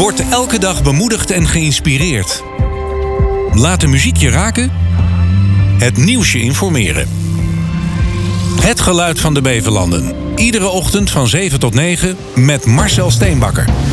Word elke dag bemoedigd en geïnspireerd. Laat de muziek je raken. Het nieuws je informeren. Het geluid van de Beverlanden. Iedere ochtend van 7 tot 9 met Marcel Steenbakker.